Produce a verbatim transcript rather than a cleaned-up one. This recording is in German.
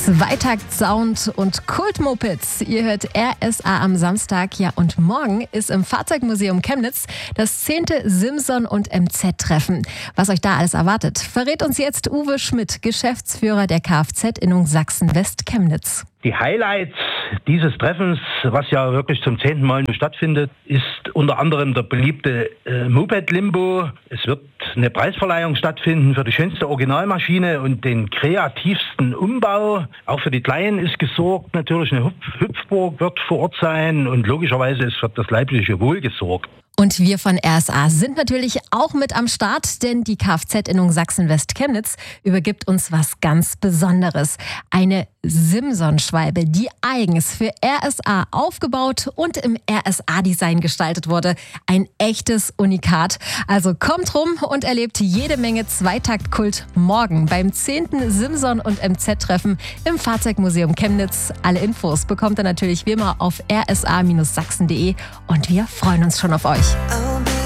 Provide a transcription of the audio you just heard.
Zweitakt-Sound und Kultmopeds. Ihr hört R S A am Samstag. Ja, und morgen ist im Fahrzeugmuseum Chemnitz das zehnte Simson und M Z-Treffen. Was euch da alles erwartet, verrät uns jetzt Uwe Schmidt, Geschäftsführer der Kfz-Innung Sachsen-West-Chemnitz. Die Highlights dieses Treffens, was ja wirklich zum zehnten Mal nur stattfindet, ist unter anderem der beliebte äh, Moped-Limbo. Es wird eine Preisverleihung stattfinden für die schönste Originalmaschine und den kreativsten Umbau. Auch für die Kleinen ist gesorgt. Natürlich eine Hüpf- Hüpfburg wird vor Ort sein und logischerweise ist für das leibliche Wohl gesorgt. Und wir von R S A sind natürlich auch mit am Start, denn die Kfz-Innung Sachsen-West-Chemnitz übergibt uns was ganz Besonderes. Eine Simson-Schwalbe, die eigens für R S A aufgebaut und im R S A-Design gestaltet wurde. Ein echtes Unikat. Also kommt rum und erlebt jede Menge Zweitakt-Kult morgen beim zehnten Simson und M Z-Treffen im Fahrzeugmuseum Chemnitz. Alle Infos bekommt ihr natürlich wie immer auf r s a Bindestrich sachsen punkt de und wir freuen uns schon auf euch. Oh.